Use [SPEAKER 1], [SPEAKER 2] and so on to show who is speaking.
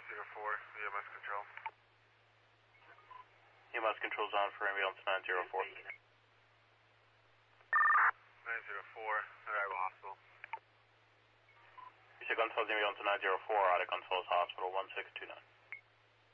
[SPEAKER 1] 904, EMS control.
[SPEAKER 2] EMS control's on for ambulance 904.
[SPEAKER 1] 904, arrival hospital.
[SPEAKER 2] You said Gunsel's ambulance 904 out of Gunsel's Hospital 1629.